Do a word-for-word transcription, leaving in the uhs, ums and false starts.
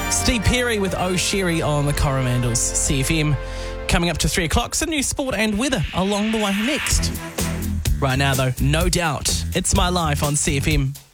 Steve Perry with Oh Sherry on the Coromandels C F M. Coming up to three o'clock, some new sport and weather along the way next. Right now, though, No Doubt. It's My Life on C F M.